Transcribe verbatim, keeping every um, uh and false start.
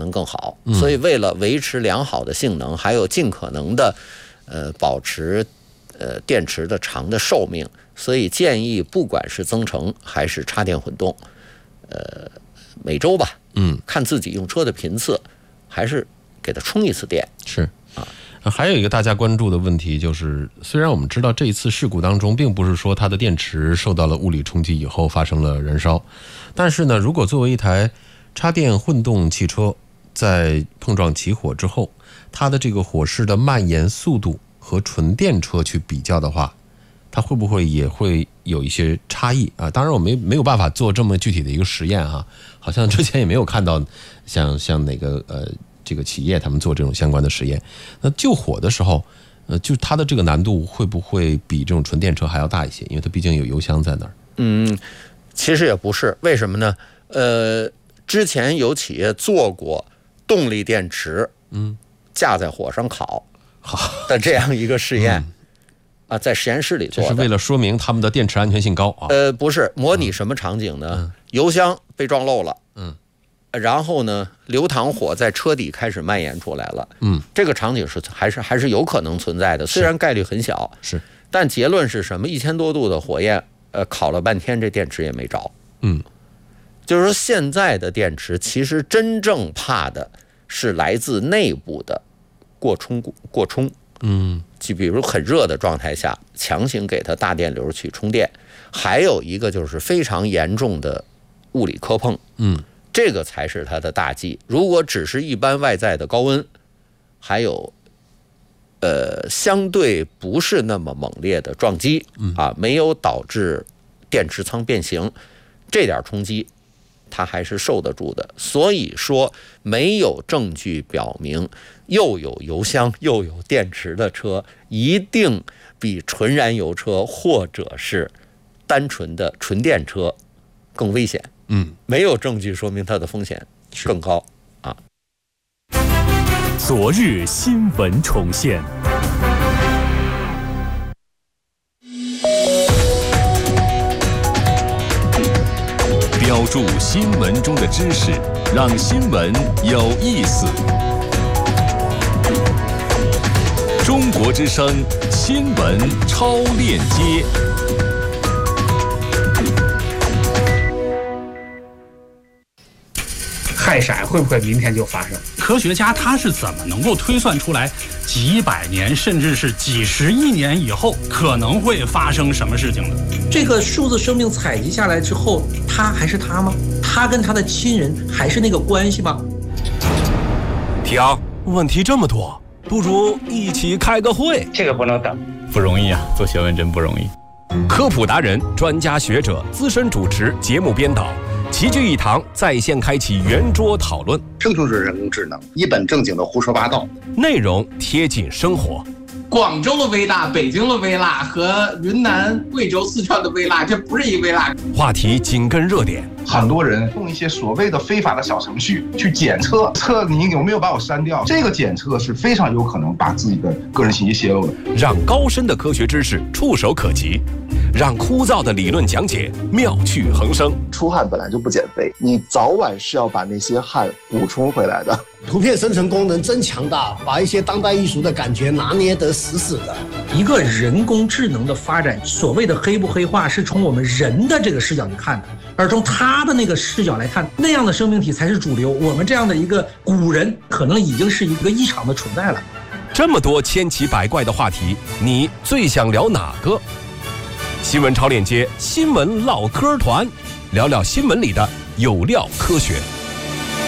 能更好。所以为了维持良好的性能，还有尽可能的呃保持呃电池的长的寿命，所以建议不管是增程还是插电混动，呃每周吧，嗯，看自己用车的频次，还是给它充一次电。 是啊。还有一个大家关注的问题就是，虽然我们知道这一次事故当中并不是说它的电池受到了物理冲击以后发生了燃烧，但是呢，如果作为一台插电混动汽车在碰撞起火之后，它的这个火势的蔓延速度和纯电车去比较的话，它会不会也会有一些差异啊？当然我没没有办法做这么具体的一个实验啊，好像之前也没有看到像像哪个呃这个企业他们做这种相关的实验。那救火的时候，呃，就它的这个难度会不会比这种纯电车还要大一些？因为它毕竟有油箱在那儿。 嗯，其实也不是，为什么呢？呃，之前有企业做过动力电池，嗯，架在火上烤的这样一个试验。嗯啊，在实验室里做的， 这是为了说明他们的电池安全性高啊。 呃，不是，模拟什么场景呢？嗯、油箱被撞漏了，嗯，然后呢，流淌火在车底开始蔓延出来了，嗯，这个场景是还是还是有可能存在的，虽然概率很小， 是， 但结论是什么？一千多度的火焰，呃，烤了半天，这电池也没着，嗯，就是说现在的电池其实真正怕的是来自内部的过充过充。嗯，就比如很热的状态下，强行给它大电流去充电，还有一个就是非常严重的物理磕碰，嗯，这个才是它的大忌。如果只是一般外在的高温，还有呃相对不是那么猛烈的撞击，啊，没有导致电池舱变形，这点冲击它还是受得住的。所以说，没有证据表明又有油箱又有电池的车一定比纯燃油车或者是单纯的纯电车更危险。嗯，没有证据说明它的风险更高啊。 昨日新闻重现。标注新闻中的知识，让新闻有意思。中国之声新闻超链接。 氦闪会不会明天就发生？ 科学家他是怎么能够推算出来几百年甚至是几十亿年以后可能会发生什么事情的？ 这个数字生命采集下来之后，他还是他吗？他跟他的亲人还是那个关系吗？ 停，问题这么多，不如一起开个会。 这个不能等， 不容易啊，做学问真不容易。 科普达人、专家学者、资深主持、节目编导齐聚一堂，在线开启圆桌讨论。 这就是人工智能，一本正经的胡说八道， 内容贴近生活。 广州的微辣、北京的微辣和云南、贵州、四川的微辣，这不是一微辣。 话题紧跟热点， 很多人用一些所谓的非法的小程序去检测，测你有没有把我删掉。这个检测是非常有可能把自己的个人信息泄露的。 让高深的科学知识触手可及，让枯燥的理论讲解妙趣横生。 出汗本来就不减肥，你早晚是要把那些汗补充回来的。 图片生成功能真强大，把一些当代艺术的感觉拿捏得死死的。 一个人工智能的发展，所谓的黑不黑化是从我们人的这个视角去看的，而从他的那个视角来看，那样的生命体才是主流。我们这样的一个古人，可能已经是一个异常的存在了。 这么多千奇百怪的话题，你最想聊哪个？新闻超链接，新闻唠嗑团，聊聊新闻里的有料科学。